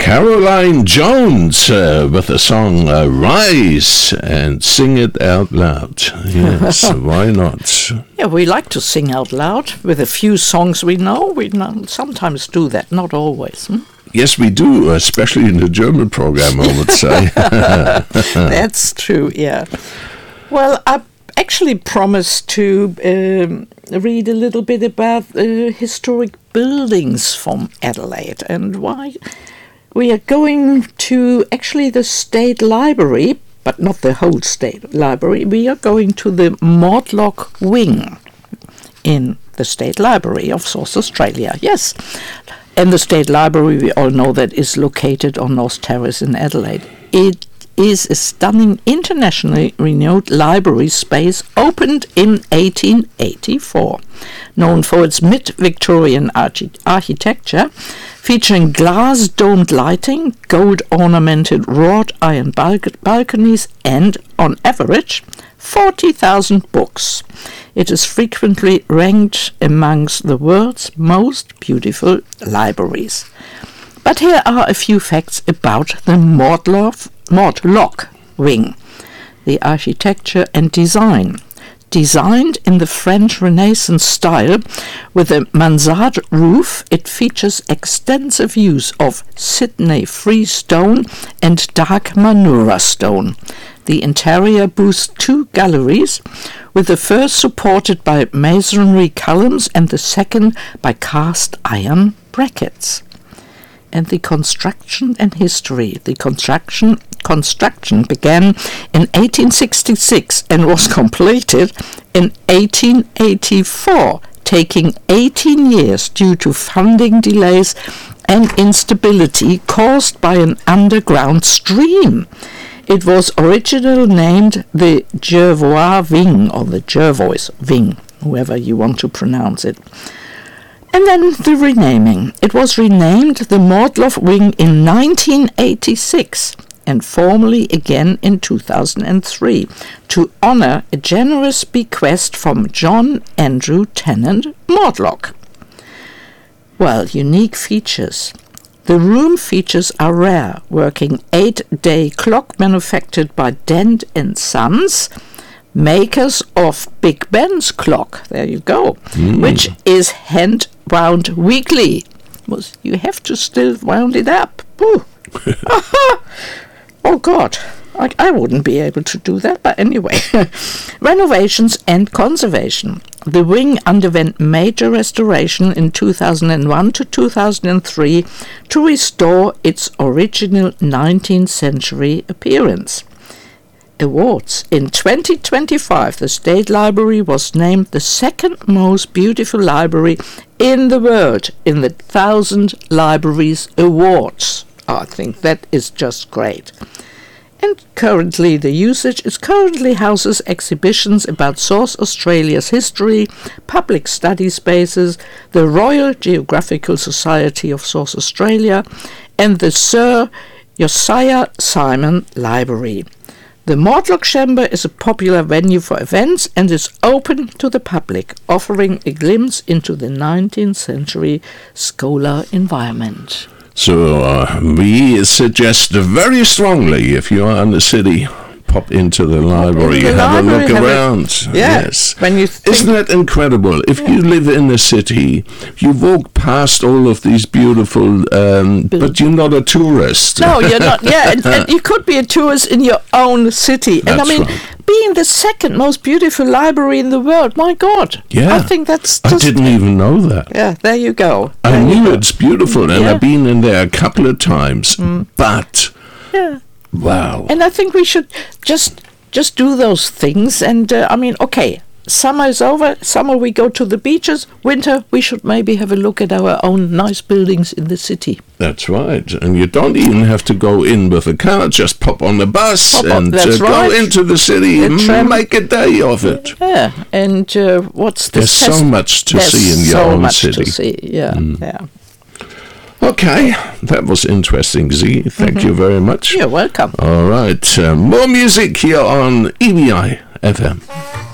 Caroline Jones with the song Rise and Sing It Out Loud. Yes, why not? Yeah, we like to sing out loud with a few songs we know. We sometimes do that, not always. Yes, we do, especially in the German program, I would say. That's true, yeah. Well, I actually promised to read a little bit about historic buildings from Adelaide and why. We are going to actually the State Library, but not the whole State Library. We are going to the Mortlock Wing in the State Library of South Australia. Yes. And the State Library, we all know that, is located on North Terrace in Adelaide. It is a stunning internationally renowned library space opened in 1884, known for its mid-Victorian architecture, featuring glass-domed lighting, gold-ornamented wrought iron balconies, and, on average, 40,000 books. It is frequently ranked amongst the world's most beautiful libraries. But here are a few facts about the Mortlock Wing. The architecture and design. Designed in the French Renaissance style with a mansard roof, it features extensive use of Sydney freestone and dark Manura stone. The interior boasts two galleries, with the first supported by masonry columns and the second by cast iron brackets. And the construction and history. The construction began in 1866 and was completed in 1884, taking 18 years due to funding delays and instability caused by an underground stream. It was originally named the Jervois Wing, or the Jervois Wing, whoever you want to pronounce it. And then the renaming. It was renamed the Mortlock Wing in 1986 and formally again in 2003 to honour a generous bequest from John Andrew Tennant Mortlock. Well, unique features. The room features a rare working 8-day clock manufactured by Dent & Sons, makers of Big Ben's clock, there you go, which is hand wound weekly. You have to still wound it up. Oh God, I wouldn't be able to do that, but anyway. Renovations and conservation. The wing underwent major restoration in 2001 to 2003 to restore its original 19th century appearance. Awards. In 2025, the State Library was named the second most beautiful library in the world in the 1000 Libraries Awards. I think that is just great. And currently the usage houses exhibitions about South Australia's history, public study spaces, the Royal Geographical Society of South Australia, and the Sir Josiah Simon Library. The Mortlock Chamber is a popular venue for events and is open to the public, offering a glimpse into the 19th century scholar environment. So we suggest very strongly, if you are in the city, pop into the library, have a look around. Yes. Isn't that incredible? If you live in the city, you walk past all of these beautiful, but you're not a tourist. No, you're not. Yeah, and you could be a tourist in your own city. And That's right. Being the second most beautiful library in the world, my God. Yeah. I think that's I didn't even know that. Yeah, there you go. I knew it's beautiful, and I've been in there a couple of times, but... Yeah. Wow. And I think we should just do those things. And okay, summer is over. Summer we go to the beaches. Winter we should maybe have a look at our own nice buildings in the city. That's right. And you don't even have to go in with a car. Just pop on the bus and go into the city and make a day of it. Yeah. And There's so much to see in your own city. To see. Yeah. Yeah. Okay, that was interesting, Z. Thank you very much. You're welcome. All right, more music here on EBI FM.